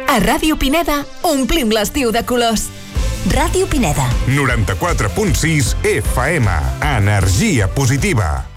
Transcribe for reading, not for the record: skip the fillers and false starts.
A Ràdio Pineda omplim l'estiu de colors. Ràdio Pineda. 94.6 FM. Energia positiva.